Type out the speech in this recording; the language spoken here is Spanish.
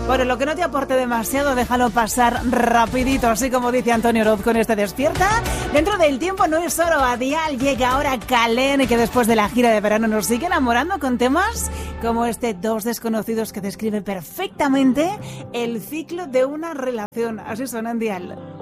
Bueno, lo que no te aporte demasiado, déjalo pasar rapidito, así como dice Antonio Oroz con este Despierta. Dentro del tiempo no es solo a Dial, llega ahora Kalene, que después de la gira de verano nos sigue enamorando con temas como este Dos desconocidos que describe perfectamente el ciclo de una relación. Así suena en Dial.